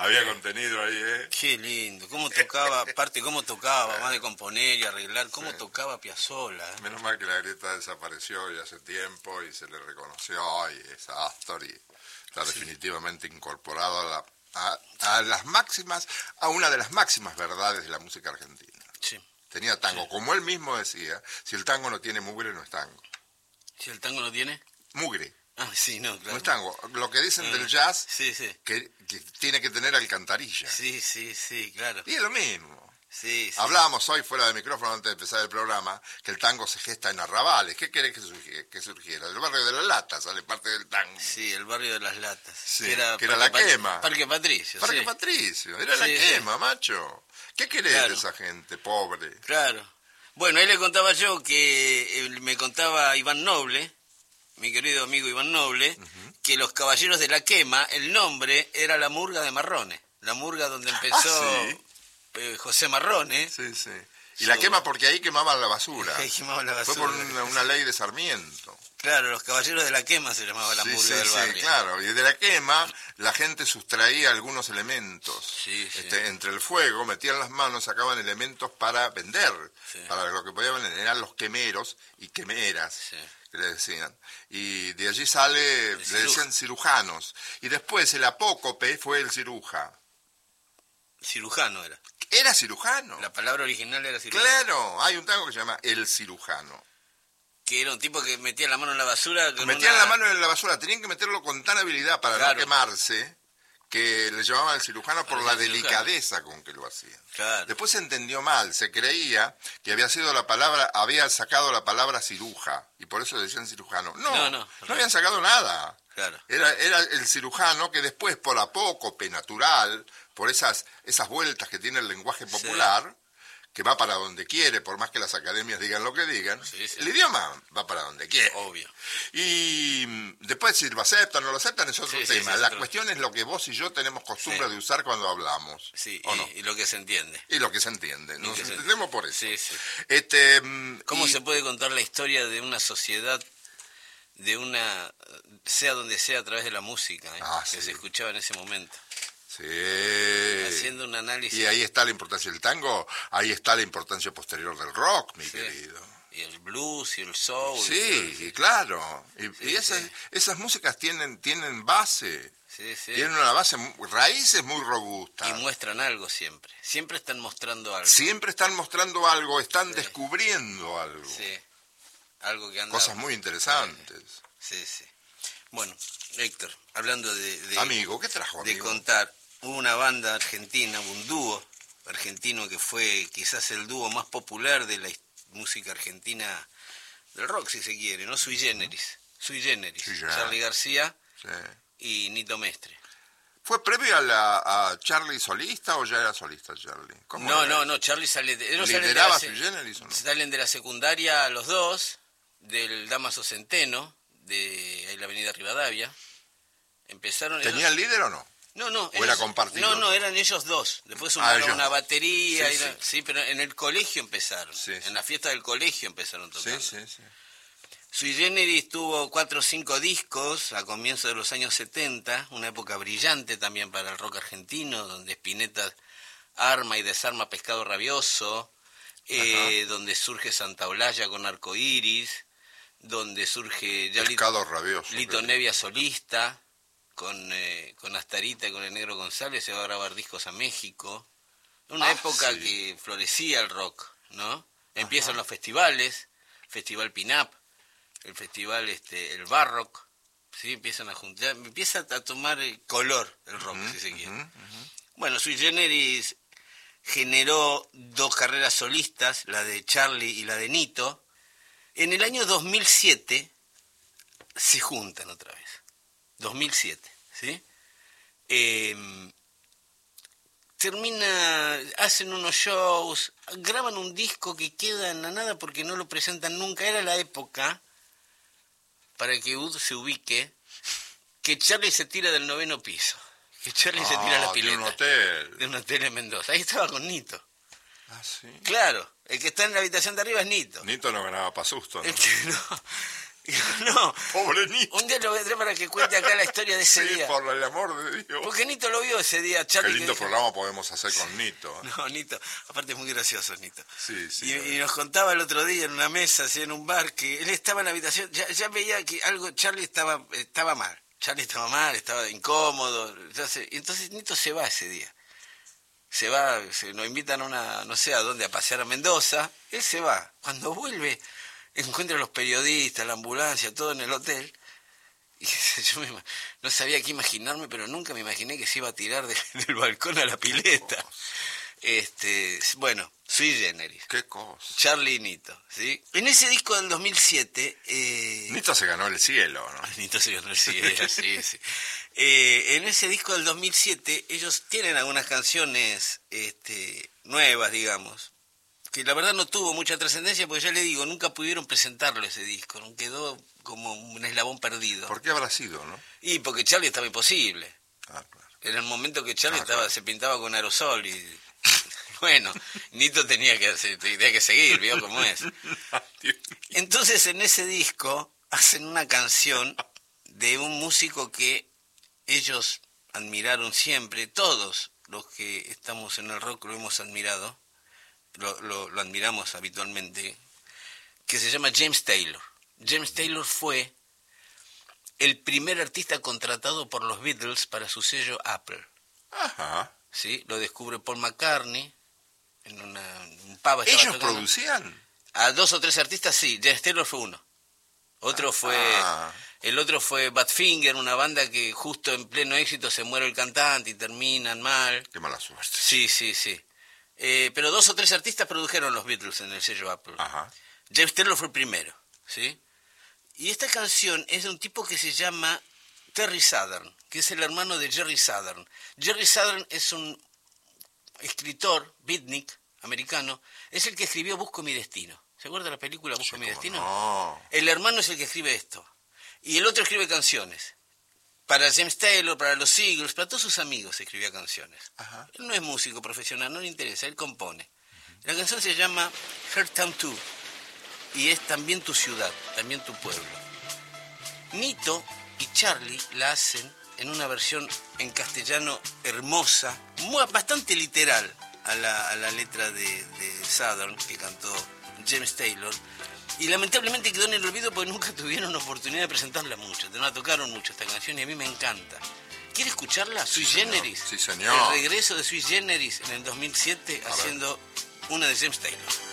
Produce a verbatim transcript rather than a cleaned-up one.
Había contenido ahí, ¿eh? Qué lindo. Cómo tocaba, aparte cómo tocaba, más de componer y arreglar, cómo sí. tocaba Piazzolla. ¿eh? Menos mal que la grieta desapareció ya hace tiempo y se le reconoció y es Astor y está sí. definitivamente incorporado a, la, a, a las máximas, a una de las máximas verdades de la música argentina. Sí. Tenía tango, sí. como él mismo decía, si el tango no tiene mugre no es tango. ¿Si el tango no tiene? Mugre. Ah, sí, no, claro. No es tango. Lo que dicen ah, del jazz, sí, sí. Que, que tiene que tener alcantarilla. Sí, sí, sí, claro. Y es lo mismo. Sí, sí. Hablábamos hoy fuera de micrófono antes de empezar el programa que el tango se gesta en arrabales. ¿Qué querés que surgiera? Que surgiera? Del barrio de las latas sale parte del tango. Sí, el barrio de las latas. Sí, que era, que era la Pat- quema. Parque Patricio. Parque sí. Patricio, era sí, la sí. quema, macho. ¿Qué querés claro. de esa gente pobre? Claro. Bueno, ahí le contaba yo que eh, me contaba Iván Noble, mi querido amigo Iván Noble, uh-huh. que los Caballeros de la Quema, el nombre era la murga de Marrone, la murga donde empezó ah, ¿sí? eh, José Marrone. Sí, sí. Y su... la quema porque ahí quemaban la basura. Ahí quemaban la basura. Fue por una, una ley de Sarmiento. Claro, los Caballeros de la Quema se llamaba la sí, murga sí, del barrio. Sí, claro, y de la quema la gente sustraía algunos elementos. Sí, sí. Este, entre el fuego, metían las manos, sacaban elementos para vender. Sí. Para lo que podían vender, eran los quemeros y quemeras. Sí. Que le decían. Y de allí sale, le decían cirujanos. Y después el apócope fue el ciruja. Cirujano era. Era cirujano. La palabra original era cirujano. Claro, hay un tango que se llama El Cirujano. Que era un tipo que metía la mano en la basura. Metían una... la mano en la basura, tenían que meterlo con tan habilidad para claro. no quemarse, que le llamaban el cirujano por la delicadeza cirujano. con que lo hacían. Claro. Después se entendió mal, se creía que había sido la palabra, había sacado la palabra ciruja, y por eso decían cirujano. No, no, no, no habían sacado nada. Claro. Era, era el cirujano que después, por apócope natural, por esas, esas vueltas que tiene el lenguaje popular, sí. que va para donde quiere, por más que las academias digan lo que digan, sí, sí. el idioma va para donde quiere. Obvio. Y después si lo aceptan o no lo aceptan es otro sí, tema. Sí, sí, la otro... cuestión es lo que vos y yo tenemos costumbre sí. de usar cuando hablamos. Sí, ¿o y, no? y lo que se entiende. Y lo que se entiende. Nos se entendemos entiende. por eso. Sí, sí. Este, ¿Cómo y... se puede contar la historia de una sociedad, de una, sea donde sea, a través de la música, ¿eh? ah, que sí. se escuchaba en ese momento? Sí. Haciendo un análisis. Y ahí está la importancia del tango, ahí está la importancia posterior del rock, mi sí. querido. Y el blues y el soul. Sí, y claro. Y, sí, y esas, sí. esas músicas tienen, tienen base. Sí, sí. Tienen una base, raíces muy robustas. Y muestran algo siempre. Siempre están mostrando algo. Siempre están mostrando algo, están sí. descubriendo algo. Sí. Algo que anda... Cosas muy interesantes. Sí, sí. Bueno, Héctor, hablando de... de amigo, ¿qué trajo, amigo? De contar una banda argentina, un dúo argentino que fue quizás el dúo más popular de la música argentina, del rock si se quiere, ¿no? Sui Generis. Sui Generis. Sí, Charly García sí. y Nito Mestre. ¿Fue previo a, la, a Charly solista o ya era solista Charly? No, no, no, Charly sale de... ¿Lideraba salen de Sui Generis o no? Salen de la secundaria los dos, del Damaso Centeno, de la avenida Rivadavia. Empezaron... ¿Tenía el líder o no? No, no. ¿O ellos, era compartido? No, no, eran ellos dos. Después sumaron ah, una batería. Sí, era, sí. sí, pero en el colegio empezaron. Sí, sí. En la fiesta del colegio empezaron tocando. Sí, sí, sí. Sui Generis tuvo cuatro o cinco discos a comienzos de los años setenta, una época brillante también para el rock argentino, donde Spinetta arma y desarma Pescado Rabioso, eh, donde surge Santa Olalla con Arcoiris, donde surge ya Pescado Lito, Rabioso, Lito Nevia solista, con, eh, con Astarita y con el Negro González, se va a grabar discos a México. Una ah, época sí. que florecía el rock, ¿no? Empiezan Ajá. los festivales, Festival Pin-Up, el festival este el Barrock, ¿sí? Empiezan a juntar, empieza a tomar color el rock, uh-huh, si se quiere. Uh-huh, uh-huh. Bueno, Sui Generis generó dos carreras solistas, la de Charly y la de Nito. En el año dos mil siete se juntan otra vez. dos mil siete, ¿sí? Eh, termina, hacen unos shows, graban un disco que queda en la nada porque no lo presentan nunca. Era la época, para que Ud se ubique, que Charly se tira del noveno piso. Que Charly ah, se tira a la pileta. De un hotel. De un hotel en Mendoza. Ahí estaba con Nito. Ah, sí. Claro, el que está en la habitación de arriba es Nito. Nito no ganaba pa' susto, ¿no? El que no. No, pobre Nito. Un día lo vendré para que cuente acá la historia de ese sí, día. por el amor de Dios. Porque Nito lo vio ese día, Charlie. Qué lindo que... programa podemos hacer con Nito. ¿eh? No, Nito, aparte es muy gracioso, Nito. Sí, sí. Y, y nos contaba el otro día en una mesa, así en un bar, que él estaba en la habitación, ya, ya veía que algo, Charlie estaba, estaba mal. Charlie estaba mal, estaba incómodo. Entonces, entonces Nito se va ese día. Se va, se nos invitan a una, no sé a dónde, a pasear a Mendoza. Él se va. Cuando vuelve, encuentra a los periodistas, la ambulancia, todo en el hotel. Y yo me, no sabía qué imaginarme, pero nunca me imaginé que se iba a tirar de, del balcón a la pileta. Este, bueno, sui generis. Qué cosa. Charlie y Nito, ¿sí? En ese disco del dos mil siete... Eh... Nito se ganó el cielo, ¿no? Nito se ganó el cielo, sí, sí. Eh, en ese disco del dos mil siete ellos tienen algunas canciones este, nuevas, digamos, que la verdad no tuvo mucha trascendencia, porque ya le digo, nunca pudieron presentarlo ese disco, ¿no? Quedó como un eslabón perdido. ¿Por qué habrá sido, no? Y porque Charlie estaba imposible. Ah, claro. Era el momento que Charlie ah, estaba, claro. se pintaba con aerosol y... Bueno, Nito tenía que, tenía que seguir, ¿vio cómo es? Entonces en ese disco hacen una canción de un músico que ellos admiraron siempre, todos los que estamos en el rock lo hemos admirado, lo, lo, lo admiramos habitualmente, que se llama James Taylor. James Taylor fue el primer artista contratado por los Beatles para su sello Apple. Ajá. ¿Sí? Lo descubre Paul McCartney en una, un pub. ¿Ellos tocando. producían? A dos o tres artistas, sí. James Taylor fue uno. Otro ah, fue... Ah. El otro fue Badfinger, una banda que justo en pleno éxito se muere el cantante y terminan mal. Qué mala suerte. Sí, sí, sí. Eh, pero dos o tres artistas produjeron los Beatles en el sello Apple. Ajá. James Taylor fue el primero, ¿sí? Y esta canción es de un tipo que se llama Terry Southern, que es el hermano de Jerry Southern. Jerry Southern es un escritor, beatnik, americano, es el que escribió Busco mi destino. ¿Se acuerda de la película Busco sí, mi destino? No. El hermano es el que escribe esto. Y el otro escribe canciones. Para James Taylor, para los Eagles, para todos sus amigos escribía canciones. Ajá. Él no es músico profesional, no le interesa, él compone. Uh-huh. La canción se llama Her Town two y es también tu ciudad, también tu pueblo. Nito y Charlie la hacen en una versión en castellano hermosa, muy, bastante literal a la, a la letra de, de Southern que cantó James Taylor. Y lamentablemente quedó en el olvido porque nunca tuvieron oportunidad de presentarla mucho, no la tocaron mucho esta canción y a mí me encanta. ¿Quiere escucharla? Sui sí, Generis. Sí, señor. El regreso de Sui Generis en el dos mil siete a haciendo ver. Una de James Taylor.